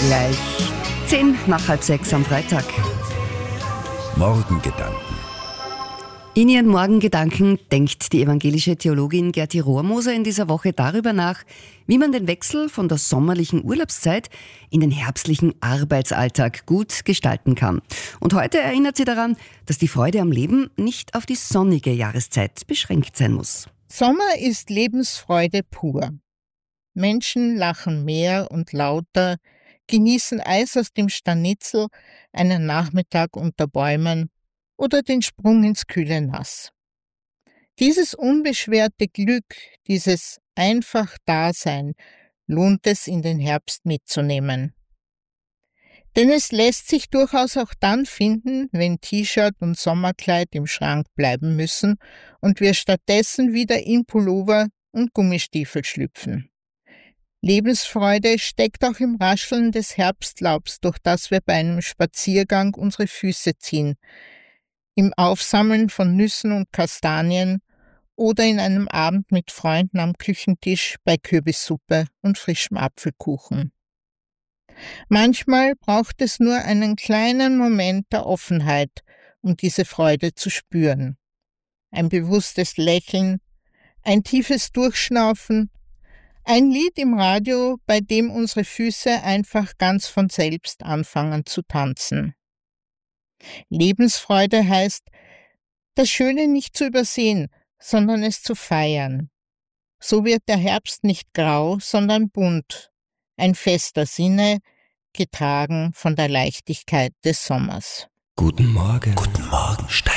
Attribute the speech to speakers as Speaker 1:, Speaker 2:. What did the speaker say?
Speaker 1: Gleich 5:10 am Freitag.
Speaker 2: Morgengedanken.
Speaker 1: In ihren Morgengedanken denkt die evangelische Theologin Gerti Rohrmoser in dieser Woche darüber nach, wie man den Wechsel von der sommerlichen Urlaubszeit in den herbstlichen Arbeitsalltag gut gestalten kann. Und heute erinnert sie daran, dass die Freude am Leben nicht auf die sonnige Jahreszeit beschränkt sein muss.
Speaker 3: Sommer ist Lebensfreude pur. Menschen lachen mehr und lauter, genießen Eis aus dem Stanitzel, einen Nachmittag unter Bäumen oder den Sprung ins kühle Nass. Dieses unbeschwerte Glück, dieses einfach Dasein, lohnt es in den Herbst mitzunehmen. Denn es lässt sich durchaus auch dann finden, wenn T-Shirt und Sommerkleid im Schrank bleiben müssen und wir stattdessen wieder in Pullover und Gummistiefel schlüpfen. Lebensfreude steckt auch im Rascheln des Herbstlaubs, durch das wir bei einem Spaziergang unsere Füße ziehen, im Aufsammeln von Nüssen und Kastanien oder in einem Abend mit Freunden am Küchentisch bei Kürbissuppe und frischem Apfelkuchen. Manchmal braucht es nur einen kleinen Moment der Offenheit, um diese Freude zu spüren. Ein bewusstes Lächeln, ein tiefes Durchschnaufen, ein Lied im Radio, bei dem unsere Füße einfach ganz von selbst anfangen zu tanzen. Lebensfreude heißt, das Schöne nicht zu übersehen, sondern es zu feiern. So wird der Herbst nicht grau, sondern bunt, ein Fest der Sinne, getragen von der Leichtigkeit des Sommers.
Speaker 2: Guten Morgen. Guten Morgen, Stadt.